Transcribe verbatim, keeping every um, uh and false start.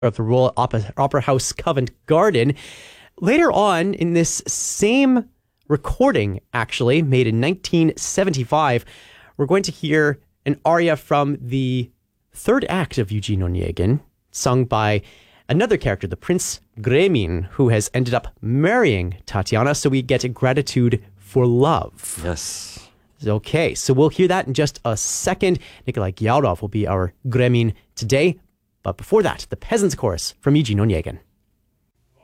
of the Royal Opera, Opera House Covent Garden. Later on in this same recording, actually, made in nineteen seventy-five, we're going to hear an aria from the third act of Eugene Onegin, sung by another character, the Prince Gremin, who has ended up marrying Tatiana, so we get gratitude for love. Yes. Okay, so we'll hear that in just a second. Nikolai Gyaurov will be our Gremin today. But before that, the Peasants' Chorus from Eugene Onegin.